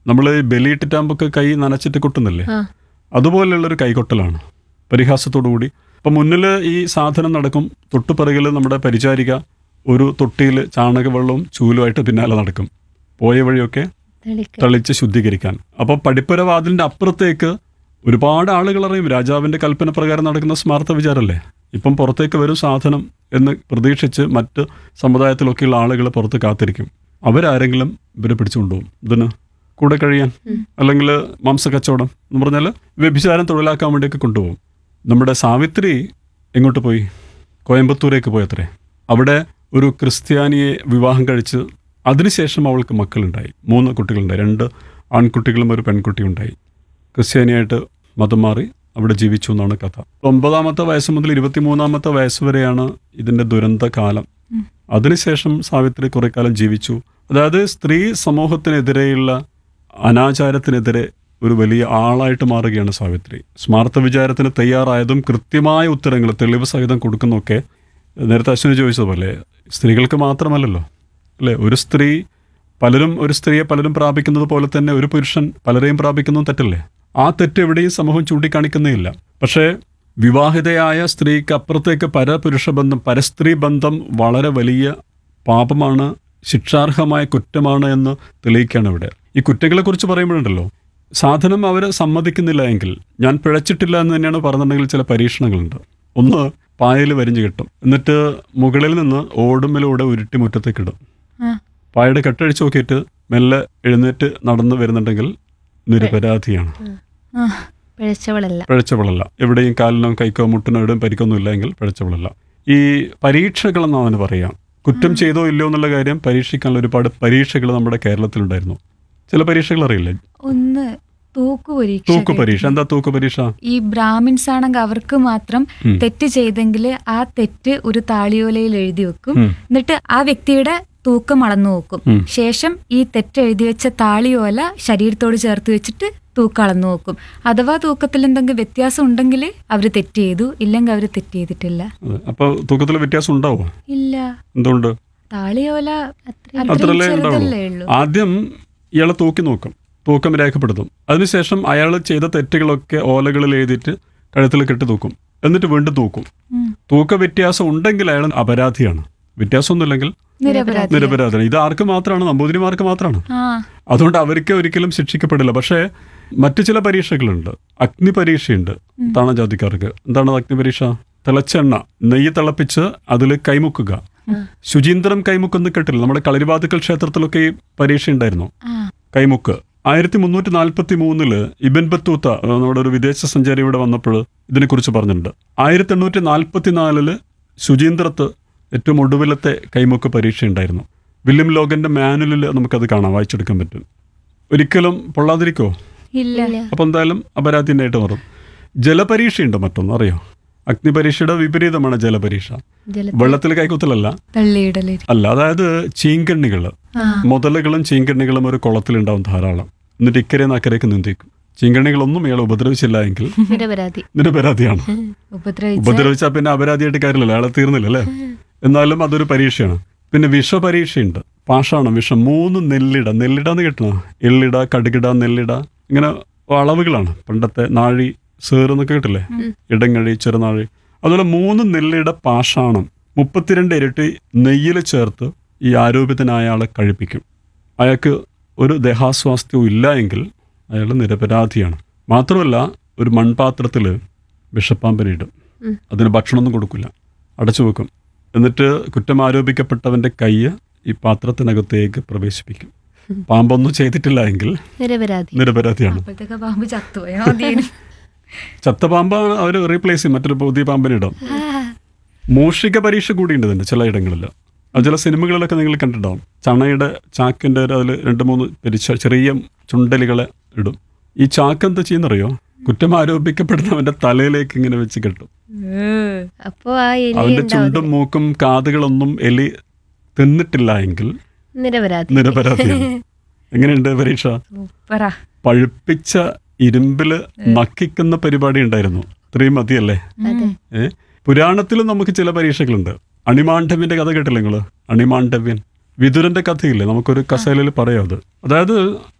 നമ്മൾ ബലിയിട്ടിട്ടാകുമ്പോൾ കൈ നനച്ചിട്ട് കൊട്ടുന്നില്ലേ, അതുപോലെയുള്ളൊരു കൈകൊട്ടലാണ് പരിഹാസത്തോടു കൂടി. അപ്പം മുന്നിൽ ഈ സാധനം നടക്കും, തൊട്ടുപിറകിൽ നമ്മുടെ പരിചാരിക ഒരു തൊട്ടിയിൽ ചാണകവെള്ളവും ചൂലുമായിട്ട് പിന്നാലെ നടക്കും, പോയ വഴിയൊക്കെ തളിച്ച് ശുദ്ധീകരിക്കാൻ. അപ്പോൾ പടിപ്പുര വാതിലിൻ്റെ അപ്പുറത്തേക്ക് ഒരുപാട് ആളുകൾ അറിയും. രാജാവിൻ്റെ കൽപ്പന പ്രകാരം നടക്കുന്ന സ്മാർത്ഥ വിചാരമല്ലേ. ഇപ്പം പുറത്തേക്ക് വരും സാധനം എന്ന് പ്രതീക്ഷിച്ച് മറ്റ് സമുദായത്തിലൊക്കെയുള്ള ആളുകൾ പുറത്ത് കാത്തിരിക്കും. അവരാരെങ്കിലും ഇവരെ പിടിച്ചുകൊണ്ടുപോകും ഇതിന് കൂടെ കഴിയാൻ, അല്ലെങ്കിൽ മാംസക്കച്ചവടം എന്ന് പറഞ്ഞാൽ വ്യഭിചാരം തൊഴിലാക്കാൻ വേണ്ടിയൊക്കെ കൊണ്ടുപോകും. നമ്മുടെ സാവിത്രി എങ്ങോട്ട് പോയി? കോയമ്പത്തൂരേക്ക് പോയത്രേ. അവിടെ ഒരു ക്രിസ്ത്യാനിയെ വിവാഹം കഴിച്ച് അതിനുശേഷം അവൾക്ക് മക്കളുണ്ടായി, 3 കുട്ടികളുണ്ടായി. 2 ആൺകുട്ടികളും ഒരു പെൺകുട്ടിയും ഉണ്ടായി. ക്രിസ്ത്യാനിയായിട്ട് മതം മാറി അവിടെ ജീവിച്ചു എന്നാണ് കഥ. 9-ാമത്തെ വയസ്സ് മുതൽ 23-ാമത്തെ വയസ്സ് വരെയാണ് ഇതിൻ്റെ ദുരന്തകാലം. അതിനുശേഷം സാവിത്രി കുറെ കാലം ജീവിച്ചു. അതായത് സ്ത്രീ സമൂഹത്തിനെതിരെയുള്ള അനാചാരത്തിനെതിരെ ഒരു വലിയ ആളായിട്ട് മാറുകയാണ് സാവിത്രി. സ്മാർത്ഥ വിചാരത്തിന് തയ്യാറായതും കൃത്യമായ ഉത്തരങ്ങൾ തെളിവ് സഹിതം കൊടുക്കുന്നതൊക്കെ നേരത്തെ അശ്വിനി ചോദിച്ചതുപോലെ സ്ത്രീകൾക്ക് മാത്രമല്ലല്ലോ അല്ലേ. ഒരു സ്ത്രീയെ പലരും പ്രാപിക്കുന്നത് പോലെ തന്നെ ഒരു പുരുഷൻ പലരെയും പ്രാപിക്കുന്നതും തെറ്റല്ലേ. ആ തെറ്റ് എവിടെയും സമൂഹം ചൂണ്ടിക്കാണിക്കുന്നേയില്ല. പക്ഷേ വിവാഹിതയായ സ്ത്രീക്ക് അപ്പുറത്തേക്ക് പരപുരുഷ ബന്ധം, പരസ്ത്രീ ബന്ധം വളരെ വലിയ പാപമാണ്, ശിക്ഷാർഹമായ കുറ്റമാണ് എന്ന് തെളിയിക്കുകയാണ് ഇവിടെ. ഈ കുറ്റങ്ങളെക്കുറിച്ച് പറയുമ്പോഴുണ്ടല്ലോ, സാധനം അവർ സമ്മതിക്കുന്നില്ല എങ്കിൽ, ഞാൻ പിഴച്ചിട്ടില്ല എന്ന് തന്നെയാണ് പറഞ്ഞിട്ടുണ്ടെങ്കിൽ ചില പരീക്ഷണങ്ങളുണ്ട്. ഒന്ന്, പായൽ വരിഞ്ഞു കിട്ടും, എന്നിട്ട് മുകളിൽ നിന്ന് ഓടുമ്മിലൂടെ ഉരുട്ടി മുറ്റത്തേക്കിടും. പായയുടെ കെട്ടഴിച്ച് നോക്കിയിട്ട് മെല്ലെ എഴുന്നേറ്റ് നടന്നു വരുന്നുണ്ടെങ്കിൽ നിരപരാധിയാണ്, പിഴച്ചവളല്ല. എവിടെയും കാലിനോ കൈക്കോ മുട്ടിനോ എവിടെയും പരിക്കൊന്നും ഇല്ലെങ്കിൽ പിഴച്ചവളല്ല. ഈ പരീക്ഷകളെന്ന് അവന് പറയാം. കുറ്റം ചെയ്തോ ഇല്ലയോ എന്നുള്ള കാര്യം പരീക്ഷിക്കാനുള്ള ഒരുപാട് പരീക്ഷകൾ നമ്മുടെ കേരളത്തിലുണ്ടായിരുന്നു. ചില പരീക്ഷകൾ അറിയില്ലേ? ഒന്ന് തൂക്കു പരീക്ഷ. എന്താ തൂക്കു പരീക്ഷ? ഈ ബ്രാഹ്മിൻസ് ആണെങ്കിൽ അവർക്ക് മാത്രം തെറ്റ് ചെയ്തെങ്കിൽ ആ തെറ്റ് ഒരു താളിയോലയിൽ എഴുതി വെക്കും. എന്നിട്ട് ആ വ്യക്തിയുടെ തൂക്കം അളന്നു നോക്കും. ശേഷം ഈ തെറ്റ് എഴുതി വെച്ച താളിയോല ശരീരത്തോട് ചേർത്ത് വെച്ചിട്ട് തൂക്കം അളന്നു നോക്കും. അഥവാ തൂക്കത്തിൽ എന്തെങ്കിലും വ്യത്യാസം ഉണ്ടെങ്കിൽ അവര് തെറ്റ് ചെയ്തു, ഇല്ലെങ്കിൽ അവര് തെറ്റ് ചെയ്തിട്ടില്ല. അപ്പൊ തൂക്കത്തിൽ വ്യത്യാസം ഉണ്ടാവോ? ഇല്ല. എന്തുകൊണ്ട്? താളിയോല അത്രല്ലേ ഉണ്ടാവുള്ളൂ. ആദ്യം ഇയാളെ തൂക്കി നോക്കും, തൂക്കം രേഖപ്പെടുത്തും. അതിനുശേഷം അയാൾ ചെയ്ത തെറ്റുകളൊക്കെ ഓലകളിൽ എഴുതിയിട്ട് കഴുത്തിൽ കെട്ടി തൂക്കും. എന്നിട്ട് വീണ്ടും തൂക്കും. തൂക്ക വ്യത്യാസം ഉണ്ടെങ്കിൽ അയാൾ അപരാധിയാണ്, വ്യത്യാസമൊന്നുമില്ലെങ്കിൽ നിരപരാധിയാണ്. ഇത് ആർക്ക് മാത്രമാണ്? നമ്പൂതിരിമാർക്ക് മാത്രമാണ്. അതുകൊണ്ട് അവർക്ക് ഒരിക്കലും ശിക്ഷിക്കപ്പെടില്ല. പക്ഷേ മറ്റു ചില പരീക്ഷകളുണ്ട്. അഗ്നി പരീക്ഷയുണ്ട് താണജാതിക്കാർക്ക്. എന്താണ് അഗ്നി പരീക്ഷ? തിളച്ചെണ്ണ, നെയ്യ് തിളപ്പിച്ച് അതിൽ കൈമുക്കുക. ശുചീന്ദ്രം കൈമുക്കെന്ന് കേട്ടില്ല? നമ്മുടെ കളരിവാതുക്കൽ ക്ഷേത്രത്തിലൊക്കെ ഈ പരീക്ഷ ഉണ്ടായിരുന്നു, കൈമുക്ക്. 1343 ഇബൻ ബത്തൂത്ത, നമ്മുടെ ഒരു വിദേശ സഞ്ചാരി ഇവിടെ വന്നപ്പോൾ ഇതിനെക്കുറിച്ച് പറഞ്ഞിട്ടുണ്ട്. 1844 ശുചീന്ദ്രത്ത് ഏറ്റവും ഒടുവിലത്തെ കൈമുക്ക് പരീക്ഷ ഉണ്ടായിരുന്നു. വില്യം ലോഗന്റെ മാനുവലിൽ നമുക്കത് കാണാം, വായിച്ചെടുക്കാൻ പറ്റും. ഒരിക്കലും പൊള്ളാതിരിക്കോ? ഇല്ല. അപ്പം എന്തായാലും അപരാധിനായിട്ട് മാറും. ജലപരീക്ഷയുണ്ട് മറ്റൊന്ന്, അറിയോ? അഗ്നിപരീക്ഷയുടെ വിപരീതമാണ് ജലപരീക്ഷ. വെള്ളത്തിൽ കൈകുത്തലല്ല, അല്ല. അതായത് ചീങ്കണ്ണികൾ, മുതലകളും ചീങ്കണ്ണികളും ഒരു കുളത്തിലുണ്ടാവും ധാരാളം. എന്നിട്ട് ഇക്കരെ അക്കരയ്ക്ക് നീന്തിക്കും. ചീങ്കണ്ണികളൊന്നും ഇയാളെ ഉപദ്രവിച്ചില്ല എങ്കിൽ നിരപരാധിയാണ്. ഉപദ്രവിച്ചാൽ പിന്നെ അപരാധിയായിട്ട് കാര്യമില്ല, അയാളെ തീർന്നില്ല അല്ലേ. എന്നാലും അതൊരു പരീക്ഷയാണ്. പിന്നെ വിഷപരീക്ഷയുണ്ട്, പാഷാണം, വിഷം. 3 നെല്ലിട എന്ന് കേട്ടണോ? എള്ളിട, കടുകിട, നെല്ലിട, ഇങ്ങനെ അളവുകളാണ്. പണ്ടത്തെ നാഴി, സേർ എന്നൊക്കെ കേട്ടില്ലേ? ഇടങ്ങഴി, ചെറുനാഴി. അതുപോലെ 3 നെല്ലിട പാഷാണം 32 ഇരട്ടി നെയ്യിൽ ചേർത്ത് ഈ ആരോപിതനായ ആളെ കഴിപ്പിക്കും. അയാൾക്ക് ഒരു ദേഹാസ്വാസ്ഥ്യവും ഇല്ല എങ്കിൽ അയാൾ നിരപരാധിയാണ്. മാത്രമല്ല, ഒരു മൺപാത്രത്തിൽ വിഷപ്പാമ്പിനിടും. അതിന് ഭക്ഷണമൊന്നും കൊടുക്കില്ല, അടച്ചു വെക്കും. എന്നിട്ട് കുറ്റം ആരോപിക്കപ്പെട്ടവന്റെ കൈ ഈ പാത്രത്തിനകത്തേക്ക് പ്രവേശിപ്പിക്കും. പാമ്പൊന്നും ചെയ്തിട്ടില്ല എങ്കിൽ നിരപരാധിയാണ്. ചത്ത പാമ്പാണ് അവർ റീപ്ലേസ് ചെയ്യും, മറ്റൊരു പുതിയ പാമ്പിനിടും. മൂഷിക പരീക്ഷ കൂടിയുണ്ട് ഇതിൻ്റെ ചില ഇടങ്ങളിൽ. അത് ചില സിനിമകളിലൊക്കെ നിങ്ങൾ കണ്ടിട്ടുണ്ടാവും. ചണയുടെ ചാക്കിൻ്റെ അതിൽ 2-3 ചെറിയ ചുണ്ടലികളെ ഇടും. ഈ ചാക്ക് എന്താ ചെയ്യുന്നറിയോ? കുറ്റം ആരോപിക്കപ്പെടുന്നവന്റെ തലയിലേക്ക് ഇങ്ങനെ വെച്ച് കെട്ടും. അവന്റെ ചുണ്ടും മൂക്കും കാതുകളൊന്നും എലി തിന്നിട്ടില്ല എങ്കിൽ നിരപരാധിയാണ്. എങ്ങനെയുണ്ട് പരീക്ഷ? പഴുപ്പിച്ച ഇരുമ്പില് നക്കിക്കുന്ന പരിപാടി ഉണ്ടായിരുന്നു. ഇത്രയും മതിയല്ലേ? പുരാണത്തിലും നമുക്ക് ചില പരീക്ഷകളുണ്ട്. അണിമാണ്ഡവ്യന്റെ കഥ കേട്ടില്ലേ നിങ്ങള്? അണിമാണ്ഡവ്യൻ, വിതുരന്റെ കഥയില്ലേ? നമുക്കൊരു കസേലയിൽ പറയാം അത്. അതായത്